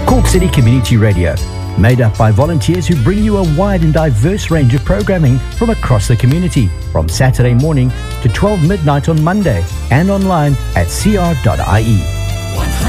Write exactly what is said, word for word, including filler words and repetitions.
Cork City Community Radio, made up by volunteers who bring you a wide and diverse range of programming from across the community, from Saturday morning to twelve midnight on Monday, and online at c r dot i e.